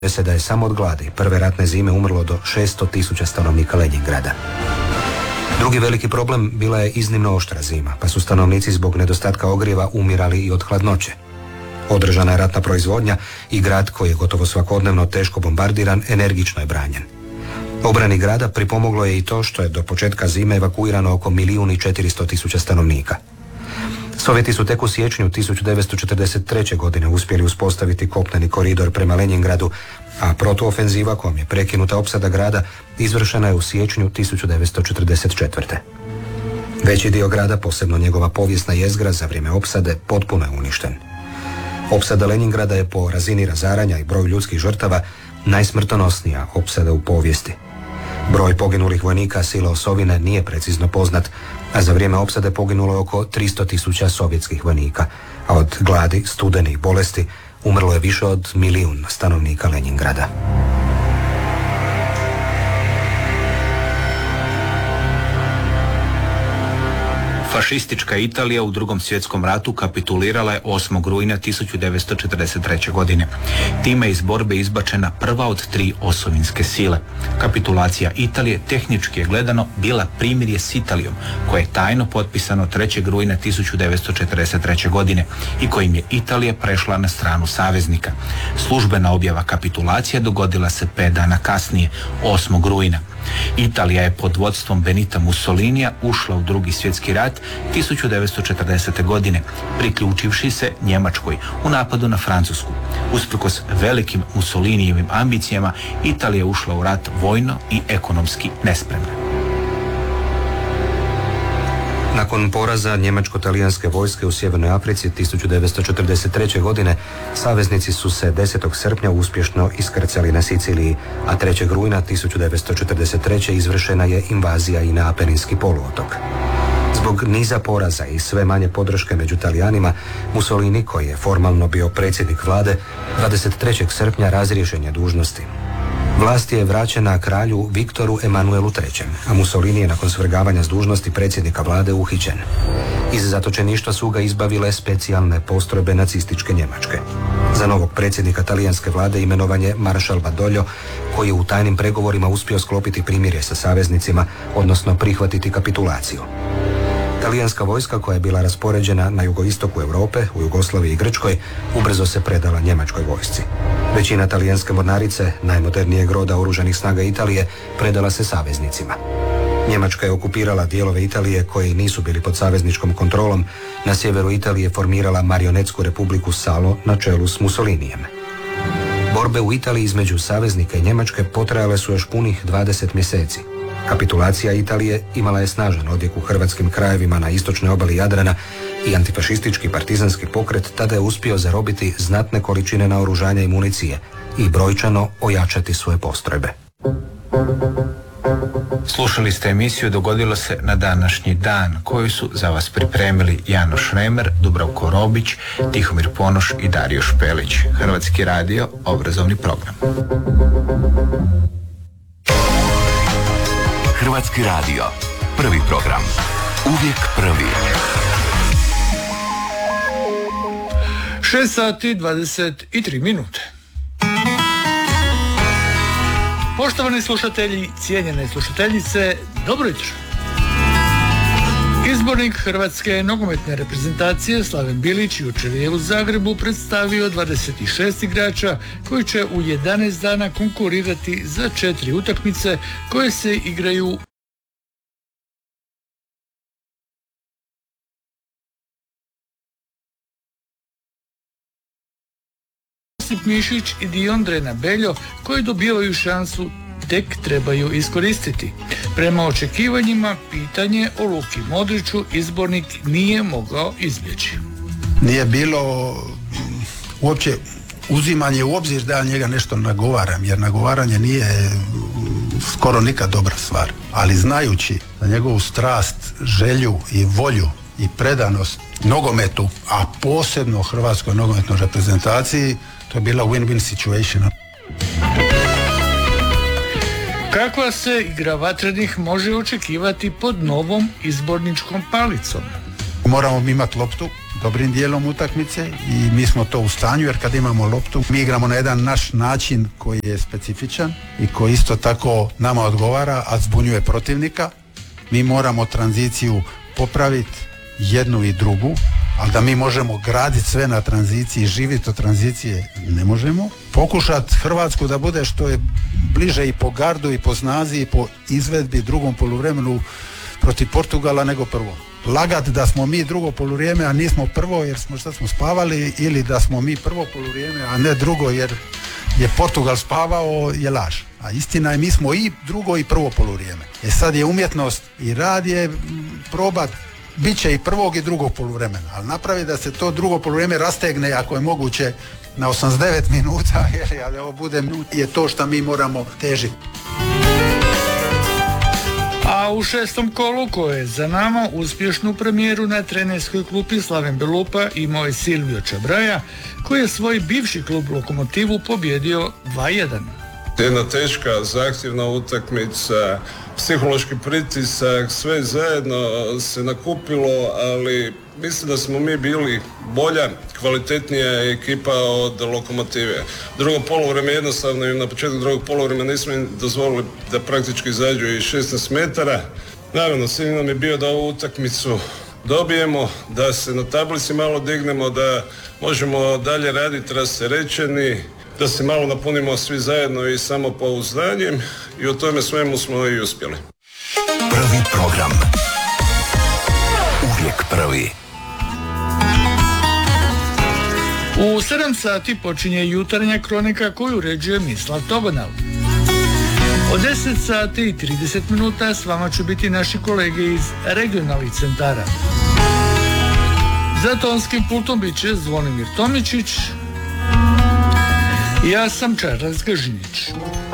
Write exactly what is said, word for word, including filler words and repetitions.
se da je samo od gladi prve ratne zime umrlo do šesto tisuća stanovnika Leningrada. Drugi veliki problem bila je iznimno oštra zima, pa su stanovnici zbog nedostatka ogrijeva umirali i od hladnoće. Održana je ratna proizvodnja i grad, koji je gotovo svakodnevno teško bombardiran, energično je branjen. Obrani grada pripomoglo je i to što je do početka zime evakuirano oko milijun i četiristo tisuća stanovnika. Sovjeti su tek u siječnju tisuću devetsto četrdeset treće. godine uspjeli uspostaviti kopneni koridor prema Leningradu, a protuofenziva, kojom je prekinuta opsada grada, izvršena je u siječnju tisuću devetsto četrdeset četvrte. Veći dio grada, posebno njegova povijesna jezgra, za vrijeme opsade potpuno je uništen. Opsada Leningrada je po razini razaranja i broju ljudskih žrtava najsmrtonosnija opsada u povijesti. Broj poginulih vojnika sile osovine nije precizno poznat, a za vrijeme opsade poginulo je oko tristo tisuća sovjetskih vojnika, a od gladi, studenih bolesti umrlo je više od milijun stanovnika Leningrada. Fašistička Italija u Drugom svjetskom ratu kapitulirala je osmog rujna tisuću devetsto četrdeset treće. godine. Time je iz borbe izbačena prva od tri osovinske sile. Kapitulacija Italije tehnički je gledano bila primirje s Italijom, koje je tajno potpisano trećeg rujna tisuću devetsto četrdeset treće. godine i kojim je Italija prešla na stranu saveznika. Službena objava kapitulacije dogodila se pet dana kasnije, osmog rujna. Italija je pod vodstvom Benita Mussolinija ušla u Drugi svjetski rat tisuću devetsto četrdesete. godine, priključivši se Njemačkoj u napadu na Francusku. Usprkos velikim Mussolinijevim ambicijama, Italija je ušla u rat vojno i ekonomski nespremna. Nakon poraza njemačko-talijanske vojske u Sjevernoj Africi tisuću devetsto četrdeset treće. godine, saveznici su se desetog srpnja uspješno iskrcali na Siciliji, a trećeg rujna tisuću devetsto četrdeset treće. izvršena je invazija i na Apeninski poluotok. Zbog niza poraza i sve manje podrške među Talijanima, Mussolini, koji je formalno bio predsjednik vlade, dvadeset trećeg srpnja razriješen je dužnosti. Vlast je vraćena kralju Viktoru Emanuelu trećem. a Mussolini je nakon svrgavanja s dužnosti predsjednika vlade uhićen. Iz zatočeništva su ga izbavile specijalne postrojbe nacističke Njemačke. Za novog predsjednika talijanske vlade imenovan je maršal Badoglio, koji je u tajnim pregovorima uspio sklopiti primirje sa saveznicima, odnosno prihvatiti kapitulaciju. Talijanska vojska, koja je bila raspoređena na jugoistoku Europe, u Jugoslaviji i Grčkoj, ubrzo se predala njemačkoj vojsci. Većina talijanske mornarice, najmodernijeg roda oružanih snaga Italije, predala se saveznicima. Njemačka je okupirala dijelove Italije koji nisu bili pod savezničkom kontrolom. Na sjeveru Italije formirala marionetsku republiku Salo na čelu s Mussolinijem. Borbe u Italiji između saveznika i Njemačke potrajale su još punih dvadeset mjeseci. Kapitulacija Italije imala je snažan odjek u hrvatskim krajevima na istočnoj obali Jadrana i antifašistički partizanski pokret tada je uspio zarobiti znatne količine naoružanja i municije i brojčano ojačati svoje postrojbe. Slušali ste emisiju Dogodilo se na današnji dan, koju su za vas pripremili Jano Šremer, Dubravko Robić, Tihomir Ponoš i Dario Špelić. Hrvatski radio, obrazovni program. Hrvatski radio, prvi program, uvijek prvi. šest sati dvadeset tri minute. Poštovani slušatelji, cijenjene slušateljice, dobro jutro. Izbornik Hrvatske nogometne reprezentacije Slaven Bilić jučer je u Zagrebu predstavio dvadeset šest igrača koji će u jedanaest dana konkurirati za četiri utakmice koje se igraju Josip Mišić i Diondre Nabeljo, koji dobivaju šansu tek trebaju iskoristiti. Prema očekivanjima, pitanje o Luki Modriću izbornik nije mogao izbjeći. Nije bilo uopće uzimanje u obzir da ja njega nešto nagovaram, jer nagovaranje nije skoro nikad dobra stvar. Ali znajući da njegovu strast, želju i volju i predanost nogometu, a posebno hrvatskoj nogometnoj reprezentaciji, to je bila win-win situation. Kakva se igra vatrenih može očekivati pod novom izborničkom palicom? Moramo imati loptu, dobrim dijelom utakmice i mi smo to u stanju, jer kad imamo loptu mi igramo na jedan naš način koji je specifičan i koji isto tako nama odgovara, a zbunjuje protivnika. Mi moramo tranziciju popraviti jednu i drugu, ali da mi možemo graditi sve na tranziciji, živjeti od tranzicije ne možemo. Pokušati Hrvatsku da bude što je bliže i po gardu i po snazi i po izvedbi drugom poluvremenu protiv Portugala nego prvo. Lagat da smo mi drugo poluvrijeme, a nismo prvo jer smo šta smo spavali, ili da smo mi prvo poluvrijeme, a ne drugo jer je Portugal spavao, je laž. A istina je, mi smo i drugo i prvo poluvrijeme. E sad je umjetnost i rad je probat, bit će i prvog i drugog poluvremena, ali napravi da se to drugo poluvrijeme rastegne ako je moguće na osamdeset devet minuta, jer ali ovo bude je to što mi moramo težiti. A u šestom kolu koje je za nama uspješnu premijeru na trenerskoj klupi Slaven Belupa imao je Silvio Čabraja, koji je svoj bivši klub Lokomotivu pobjedio dva jedan. Jedna teška, zahtjevna utakmica, psihološki pritisak, sve zajedno se nakupilo, ali mislim da smo mi bili bolja, kvalitetnija ekipa od Lokomotive. Drugo poluvreme jednostavno im na početku drugog poluvremena nismo im dozvolili da praktički izađu i šesnaest metara. Naravno, cilj nam je bio da ovu utakmicu dobijemo, da se na tablici malo dignemo, da možemo dalje raditi rasterećeni, da se malo napunimo svi zajedno i samopouzdanjem, i u tome svemu smo i uspjeli. Prvi program. Uvijek prvi. U sedam sati počinje jutarnja kronika koju uređuje Mislav Tobanal. Od deset sati i trideset minuta s vama će biti naši kolege iz regionalnih centara. Za tonskim pultom bit će Zvonimir Tomičić. Ja sam Čarles Gažinić.